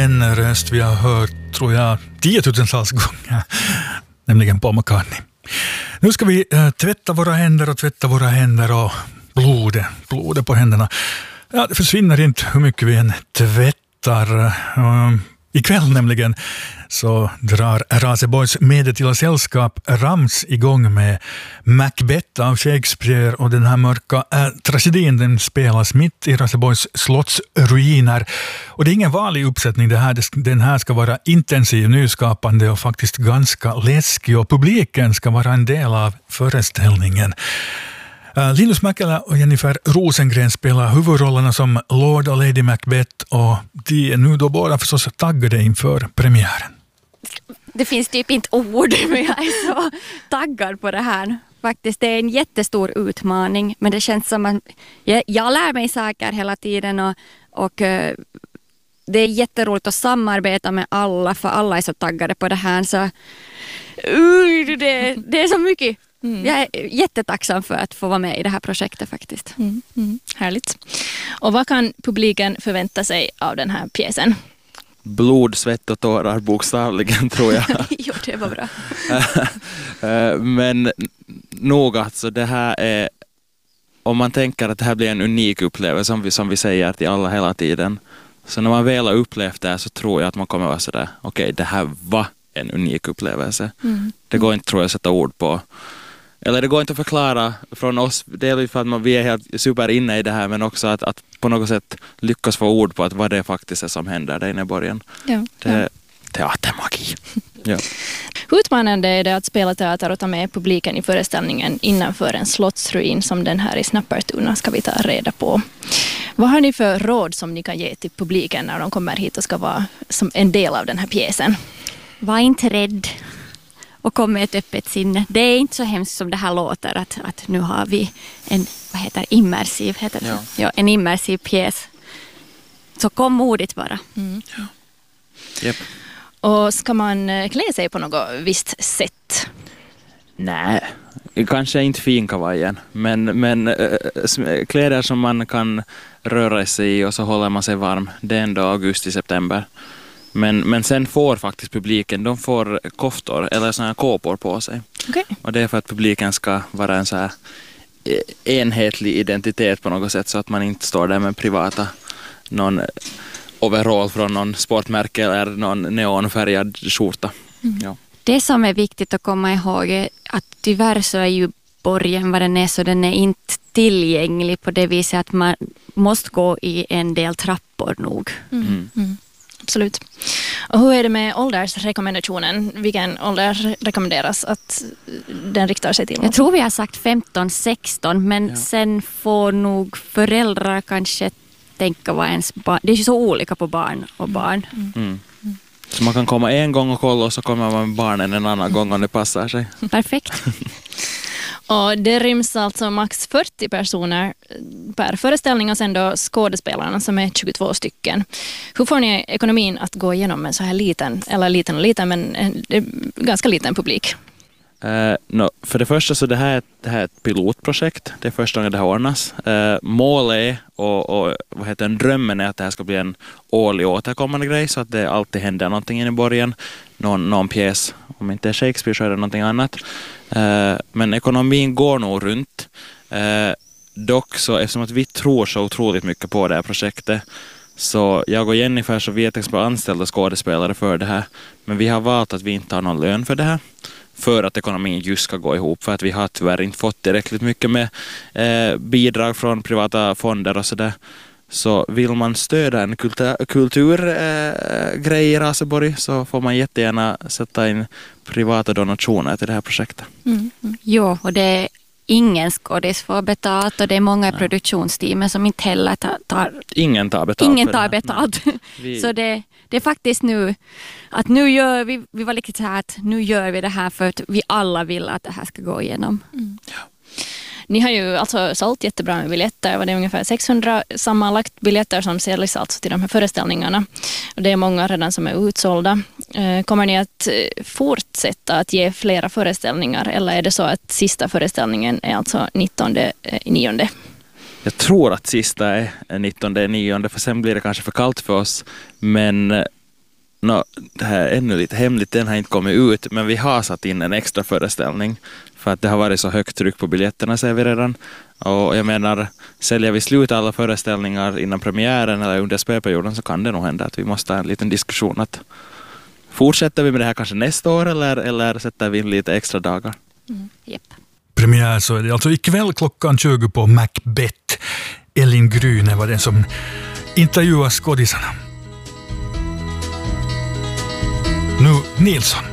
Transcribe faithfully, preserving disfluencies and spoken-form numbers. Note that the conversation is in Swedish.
en röst vi har hört, tror jag, tiotusentals gånger, nämligen Paul McCartney. Nu ska vi äh, tvätta våra händer och tvätta våra händer och blodet, blodet på händerna. Ja, det försvinner inte hur mycket vi än tvättar. Uh, ikväll nämligen så drar Raseborgs medeltida sällskap Rams igång med Macbeth av Shakespeare, och den här mörka äh, tragedin den spelas mitt i Raseborgs slottsruiner. Och det är ingen vanlig uppsättning det här. Den här ska vara intensiv, nyskapande och faktiskt ganska läskig, och publiken ska vara en del av föreställningen. Uh, Linus Mäkelä och Jennifer Rosengren spelar huvudrollerna som Lord och Lady Macbeth, och de är nu då båda förstås taggade inför premiären. Det finns typ inte ord, men jag är så taggad på det här. Faktiskt, det är en jättestor utmaning, men det känns som att jag, jag lär mig saker hela tiden, och, och uh, det är jätteroligt att samarbeta med alla, för alla är så taggade på det här. Så uh, det, det är så mycket. Mm. Jag är jättetacksam för att få vara med i det här projektet faktiskt. Mm. Mm. Härligt. Och vad kan publiken förvänta sig av den här pjäsen? Blod, svett och tårar bokstavligen, tror jag. Jo, det var bra. Men nog alltså, det här är, om man tänker att det här blir en unik upplevelse som vi, som vi säger till alla hela tiden, så när man väl har upplevt det här så tror jag att man kommer vara sådär, okej, okay, det här var en unik upplevelse. Mm. Det går inte, tror jag, att sätta ord på. Eller det går inte att förklara från oss, delvis för att man, vi är helt super inne i det här, men också att, att på något sätt lyckas få ord på att vad det faktiskt är som händer där inne i borgen. Ja, det är ja. teatermagi. Ja. Hur utmanande är det att spela teater och ta med publiken i föreställningen innanför en slottsruin som den här i Snappertuna, ska vi ta reda på. Vad har ni för råd som ni kan ge till publiken när de kommer hit och ska vara som en del av den här pjäsen? Var inte rädd och kom med ett öppet sinne. Det är inte så hemskt som det här låter, att, att nu har vi en, vad heter immersiv, heter det? Ja. Ja, en immersiv pjäs. Så kom modigt bara. Mm. Ja. Yep. Och ska man klä sig på något visst sätt? Nej, kanske inte finkavajen, men, men äh, kläder som man kan röra sig i och så håller man sig varm. Det är ändå augusti-september. Men, men sen får faktiskt publiken, de får koftor eller såna här kåpor på sig. Okay. Och det är för att publiken ska vara en så här enhetlig identitet på något sätt, så att man inte står där med privata någon overall från någon sportmärke eller någon neonfärgad skjorta. Mm. Ja. Det som är viktigt att komma ihåg är att tyvärr så är ju borgen vad den är, så den är inte tillgänglig på det viset att man måste gå i en del trappor nog. Mm. Mm. Mm. Absolut. Och hur är det med åldersrekommendationen? Vilken ålder rekommenderas att den riktar sig till? Jag tror vi har sagt femton sexton, men ja. Sen får nog föräldrar kanske tänka vad ens barn... Det är ju så olika på barn och barn. Mm. Mm. Mm. Så man kan komma en gång och kolla, och så kommer man med barnen en annan gång om det passar sig. Perfekt. Och det ryms alltså max fyrtio personer per föreställning, och sen då skådespelarna som är tjugotvå stycken. Hur får ni ekonomin att gå igenom en så här liten, eller liten och liten, men en, en ganska liten publik? Uh, no, för det första så det här, det här är ett pilotprojekt. Det är första gången det här ordnas. Uh, målet är, och, och vad heter en drömmen är att det här ska bli en årlig återkommande grej, så att det alltid händer någonting i början. Någon, någon pjäs, om inte är Shakespeare så är det någonting annat. Uh, men ekonomin går nog runt. Uh, dock så, eftersom att vi tror så otroligt mycket på det här projektet, så jag och Jennifer, så vi är till exempel anställda skådespelare för det här. Men vi har valt att vi inte har någon lön för det här, för att ekonomin just ska gå ihop, för att vi har tyvärr inte fått tillräckligt mycket med eh, bidrag från privata fonder och sådär. Så vill man stödja en kulturgrej kultur, eh, i Raseborg, så får man jättegärna sätta in privata donationer till det här projektet. Mm. Mm. Jo, och det är ingen skådis får betalt, och det är många produktionsteam som inte heller tar... tar ingen tar betalt. Ingen tar betalt. Vi... Så det, det är faktiskt nu att nu gör vi, vi var lite så här att nu gör vi det här för att vi alla vill att det här ska gå igenom. Mm. Ja. Ni har ju alltså sålt jättebra med biljetter. Var det ungefär sexhundra sammanlagt biljetter som säljs alltså till de här föreställningarna. Och det är många redan som är utsålda. Kommer ni att fortsätta att ge flera föreställningar, eller är det så att sista föreställningen är alltså nittonde nionde? Jag tror att sista är nittonde nionde, för sen blir det kanske för kallt för oss. Men no, det här är ännu lite hemligt, den har inte kommit ut, men vi har satt in en extra föreställning för att det har varit så högt tryck på biljetterna, säger vi redan. Och jag menar, säljer vi slut alla föreställningar innan premiären eller under spelperioden så kan det nog hända att vi måste ha en liten diskussion att fortsätter vi med det här kanske nästa år eller, eller sätter vi in lite extra dagar? Mm. Yep. Premiär så är det alltså ikväll klockan tjugo på Macbeth. Elin Gryne var den som intervjuar skådisarna. Nu Nilsson.